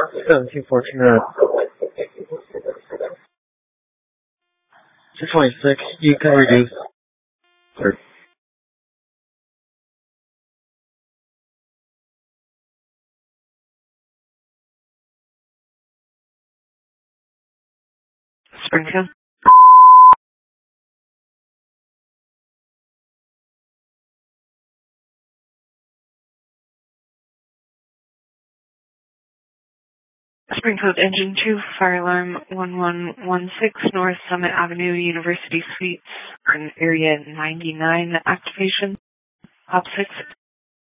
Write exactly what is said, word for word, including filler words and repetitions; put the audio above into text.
seventeen fourteen uh, two twenty-six, you can reduce. Sure. Springfield. Springfield Engine two, fire alarm one one one six, North Summit Avenue, University Suites, in area ninety-nine, activation, op six.